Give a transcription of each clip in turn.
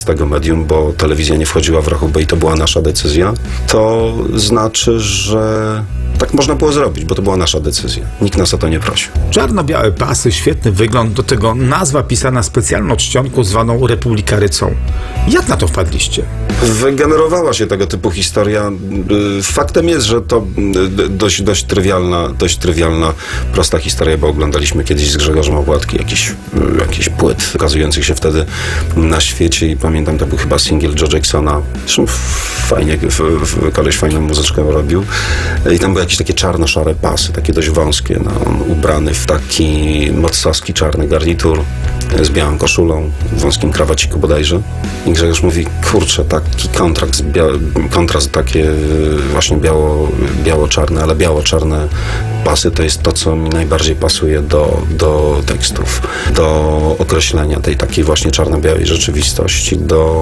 z tego medium, bo telewizja nie wchodziła w rachubę i to była nasza decyzja, to znaczy, że tak można było zrobić, bo to była nasza decyzja. Nikt nas o to nie prosił. Czarno-białe pasy, świetny wygląd, do tego nazwa pisana specjalną czcionką zwaną Republika Rycą. Jak na to wpadliście? Wygenerowała się tego typu historia. Faktem jest, że to dość trywialna, prosta historia, bo oglądaliśmy kiedyś z Grzegorzem Opłatki jakiś płyt ukazujących się wtedy na świecie i pamiętam, to był chyba singiel Joe Jacksona. Zresztą fajnie, koleś fajną muzyczkę robił. I tam były jakieś takie czarno-szare pasy, takie dość wąskie. No, on ubrany w taki moccowski czarny garnitur z białą koszulą, w wąskim krawaciku bodajże. I Grzegorz mówi, kurczę, taki kontrast takie właśnie biało-czarne, ale biało-czarne pasy to jest to, co mi najbardziej pasuje do tekstów, do określenia tej takiej właśnie czarno-białej rzeczywistości,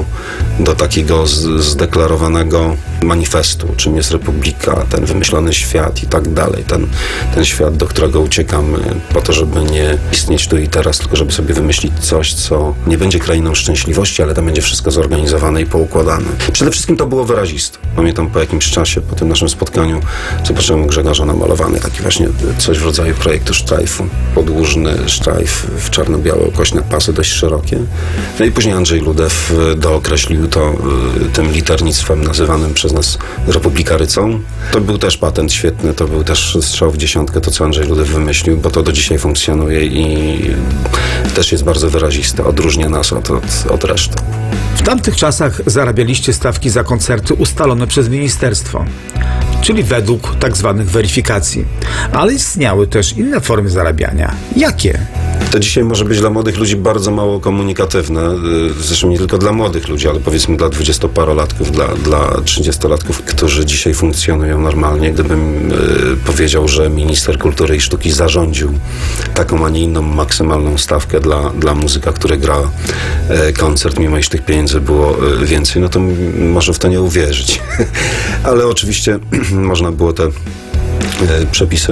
do takiego zdeklarowanego manifestu, czym jest Republika, ten wymyślony świat i tak dalej, ten świat, do którego uciekamy po to, żeby nie istnieć tu i teraz, tylko żeby sobie wymyślić coś, co nie będzie krainą szczęśliwości, ale tam będzie wszystko zorganizowane i poukładane. Przede wszystkim to było wyraziste. Pamiętam po jakimś czasie, po tym naszym spotkaniu, zobaczyłem u Grzegorza namalowany taki właśnie coś w rodzaju projektu sztrajfu. Podłużny sztrajf w czarno-białe, ukośne pasy, dość szerokie. No i później Andrzej Ludew dookreślił to tym liternictwem nazywanym przez nas Republika Rycą. To był też patent świetny, to był też strzał w dziesiątkę, to co Andrzej Ludew wymyślił, bo to do dzisiaj funkcjonuje i też jest bardzo wyraziste, odróżnia nas od reszty. W tamtych czasach zarabialiście stawki za koncerty ustalone przez ministerstwo, czyli według tak zwanych weryfikacji. Ale istniały też inne formy zarabiania. Jakie? To dzisiaj może być dla młodych ludzi bardzo mało komunikatywne. Zresztą nie tylko dla młodych ludzi, ale powiedzmy dla 20-parolatków, dla 30-latków, którzy dzisiaj funkcjonują normalnie. Gdybym powiedział, że minister kultury i sztuki zarządził taką, a nie inną maksymalną stawkę dla muzyka, który gra koncert, mimo iż tych pieniędzy było więcej, no to może w to nie uwierzyć. Ale oczywiście można było te przepisy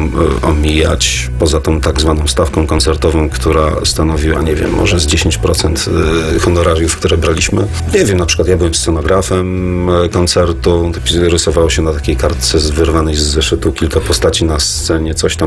omijać, poza tą tak zwaną stawką koncertową, która stanowiła, nie wiem, może z 10% honorariów, które braliśmy. Nie wiem, na przykład ja byłem scenografem koncertu, rysowało się na takiej kartce wyrwanej z zeszytu kilka postaci na scenie, coś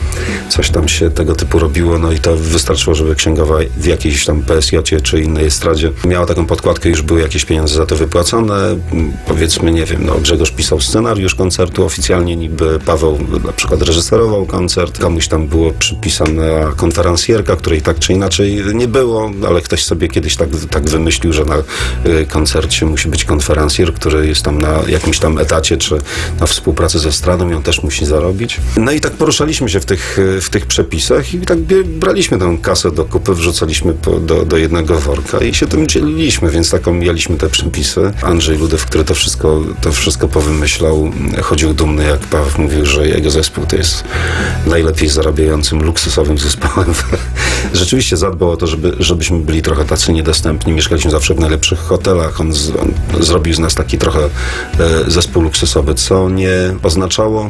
tam się tego typu robiło, no i to wystarczyło, żeby księgowa w jakiejś tam PSJ czy innej estradzie miała taką podkładkę, już były jakieś pieniądze za to wypłacone. Powiedzmy, nie wiem, no Grzegorz pisał scenariusz koncertu, oficjalnie niby Paweł na przykład reżyserował koncert, komuś tam było przypisana konferencjerka, której tak czy inaczej nie było, ale ktoś sobie kiedyś tak wymyślił, że na koncercie musi być konferencjer, który jest tam na jakimś tam etacie, czy na współpracy ze estradą i on też musi zarobić. No i tak poruszaliśmy się w tych przepisach i tak braliśmy tę kasę do kupy, wrzucaliśmy do jednego worka i się tym dzieliliśmy, więc tak omijaliśmy te przepisy. Andrzej Ludew, który to wszystko powymyślał, chodził dumny, jak Paweł mówił, że jego zespół to jest najlepiej zarabiającym, luksusowym zespołem. Rzeczywiście zadbał o to, żebyśmy byli trochę tacy niedostępni. Mieszkaliśmy zawsze w najlepszych hotelach. On zrobił z nas taki trochę zespół luksusowy, co nie oznaczało,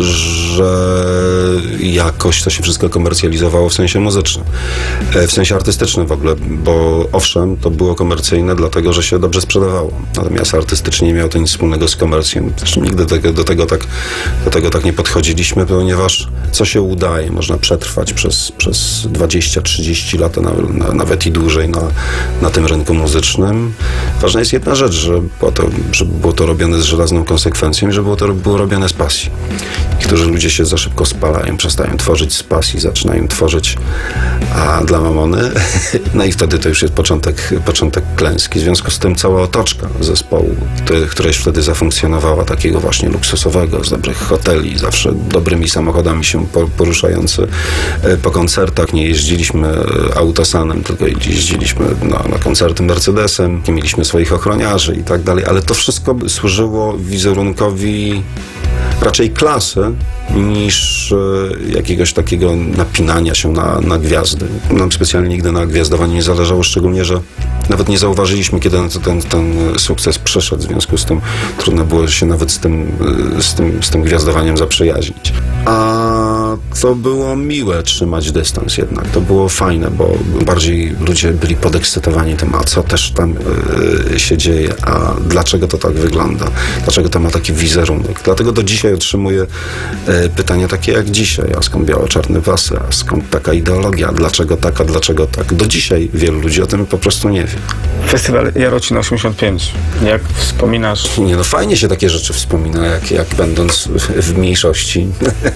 że jakoś to się wszystko komercjalizowało w sensie muzycznym, w sensie artystycznym w ogóle, bo owszem, to było komercyjne, dlatego, że się dobrze sprzedawało. Natomiast artystycznie nie miało to nic wspólnego z komercją. Zresztą nigdy do tego tak nie podchodziliśmy, ponieważ co się udaje, można przetrwać przez 20-30 lat, nawet i dłużej na tym rynku muzycznym. Ważna jest jedna rzecz, żeby było to robione z żelazną konsekwencją i żeby to było robione z pasji. Niektórzy ludzie się za szybko spalają, przestają tworzyć z pasji, zaczynają tworzyć dla mamony. No i wtedy to już jest początek klęski. W związku z tym cała otoczka zespołu, która już wtedy zafunkcjonowała, takiego właśnie luksusowego, z dobrych hoteli, zawsze dobrymi samochodami się poruszający po koncertach. Nie jeździliśmy autosanem, tylko jeździliśmy na koncerty Mercedesem. Mieliśmy swoich ochroniarzy i tak dalej, ale to wszystko służyło wizerunkowi raczej klasy niż jakiegoś takiego napinania się na gwiazdy. Nam specjalnie nigdy na gwiazdowaniu nie zależało, szczególnie, że Nawet nie zauważyliśmy, kiedy ten sukces przeszedł, w związku z tym trudno było się nawet z tym gwiazdowaniem zaprzyjaźnić. A to było miłe trzymać dystans jednak. To było fajne, bo bardziej ludzie byli podekscytowani tym, a co też tam się dzieje, a dlaczego to tak wygląda, dlaczego to ma taki wizerunek. Dlatego do dzisiaj otrzymuję pytania takie jak dzisiaj, a skąd biało-czarne wasy, a skąd taka ideologia, dlaczego tak, a dlaczego tak. Do dzisiaj wielu ludzi o tym po prostu nie wie. Festiwal Jarocin 85. Jak wspominasz? Nie, no fajnie się takie rzeczy wspomina, jak będąc w mniejszości,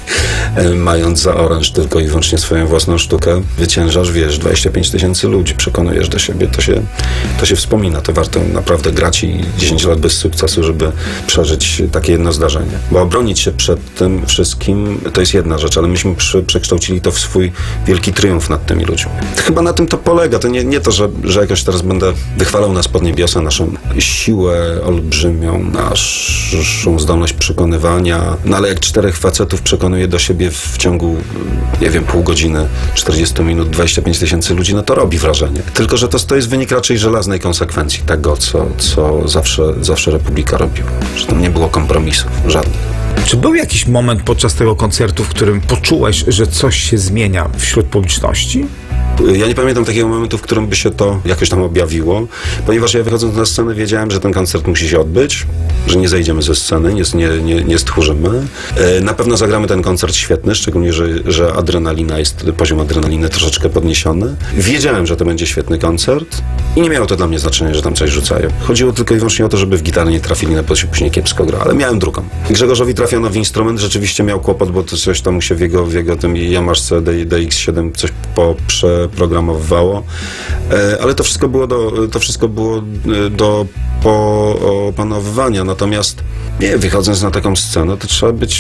mając za oręż tylko i wyłącznie swoją własną sztukę, wyciężasz, 25 000 ludzi, przekonujesz do siebie, to się wspomina. To warto naprawdę grać i 10 lat bez sukcesu, żeby przeżyć takie jedno zdarzenie. Bo obronić się przed tym wszystkim to jest jedna rzecz, ale myśmy przekształcili to w swój wielki triumf nad tymi ludźmi. Chyba na tym to polega. To nie to, że jakoś teraz będę wychwalał nas pod niebiosa, naszą siłę olbrzymią, naszą zdolność przekonywania, no ale jak 4 facetów przekonuje do siebie w ciągu, nie wiem, pół godziny, 40 minut, 25 000 ludzi, no to robi wrażenie. Tylko, że to jest wynik raczej żelaznej konsekwencji tego, co zawsze Republika robiła. Że tam nie było kompromisów żadnych. Czy był jakiś moment podczas tego koncertu, w którym poczułeś, że coś się zmienia wśród publiczności? Ja nie pamiętam takiego momentu, w którym by się to jakoś tam objawiło, ponieważ ja wychodząc na scenę wiedziałem, że ten koncert musi się odbyć, że nie zejdziemy ze sceny, nie stchórzymy. Na pewno zagramy ten koncert świetny, szczególnie, że poziom adrenaliny troszeczkę podniesiony. Wiedziałem, że to będzie świetny koncert i nie miało to dla mnie znaczenia, że tam coś rzucają. Chodziło tylko i wyłącznie o to, żeby w gitarę nie trafili, no bo się później kiepsko gra, ale miałem drugą. Grzegorzowi trafiono w instrument, rzeczywiście miał kłopot, bo to coś tam mu się w jego tym Yamaszce DX7 coś przeprogramowało, ale to wszystko było do poopanowywania. Natomiast wychodząc na taką scenę, to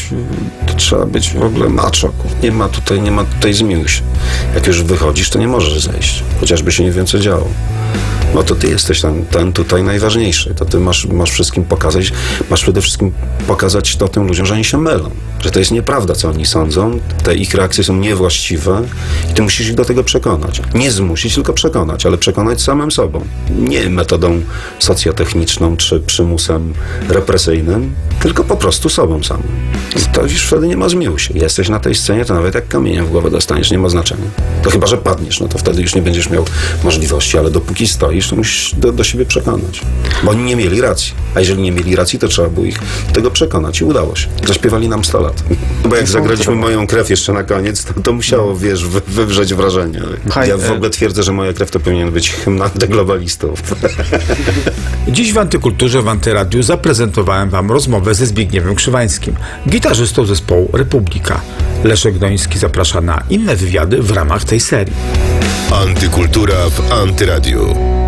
trzeba być w ogóle macho. Nie ma tutaj zmiłuj się. Jak już wychodzisz, to nie możesz zejść, chociażby się nie wiem co działo. No to ty jesteś ten tutaj najważniejszy. To ty masz wszystkim pokazać, masz przede wszystkim pokazać to tym ludziom, że oni się mylą. Że to jest nieprawda, co oni sądzą. Te ich reakcje są niewłaściwe i ty musisz ich do tego przekonać. Nie zmusić, tylko przekonać, ale przekonać samym sobą. Nie metodą socjotechniczną czy przymusem represyjnym, tylko po prostu sobą samym. To już wtedy nie ma zmiłuj się. Jesteś na tej scenie, to nawet jak kamieniem w głowę dostaniesz, nie ma znaczenia. To chyba, że padniesz, no to wtedy już nie będziesz miał możliwości, ale dopóki stoisz, to musisz do siebie przekonać. Bo oni nie mieli racji. A jeżeli nie mieli racji, to trzeba było ich do tego przekonać i udało się. Zaśpiewali nam 100 lat. Bo jak zagraliśmy Moją krew jeszcze na koniec, to musiało, wywrzeć wrażenie. Ja w ogóle twierdzę, że Moja krew to powinien być hymn antyglobalistów. Dziś w Antykulturze, w Antyradiu zaprezentowałem wam rozmowę ze Zbigniewem Krzywańskim, gitarzystą zespołu Republika. Leszek Doński zaprasza na inne wywiady w ramach tej serii. Antykultura w Antyradiu.